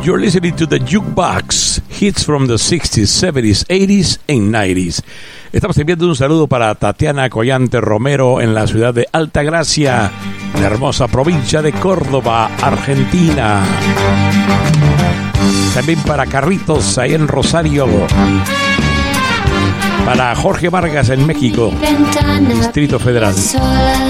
You're listening to the Jukebox, hits from the 60s, 70s, 80s and 90s. Estamos enviando un saludo para Tatiana Collante Romero en la ciudad de Altagracia, la hermosa provincia de Córdoba, Argentina. También para Carritos, ahí en Rosario. Para Jorge Vargas en México, Distrito Federal.